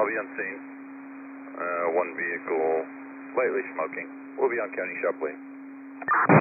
I'll be on scene. One vehicle slightly smoking. We'll be on County Shop Lane.